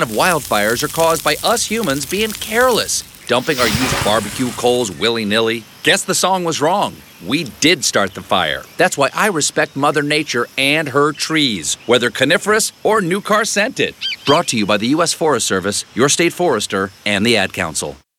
90% of wildfires are caused by us humans being careless, dumping our used barbecue coals willy-nilly. Guess the song was wrong. We did start the fire. That's why I respect Mother Nature and her trees, whether coniferous or new car scented. Brought to you by the U.S. Forest Service, your state forester, and the Ad Council.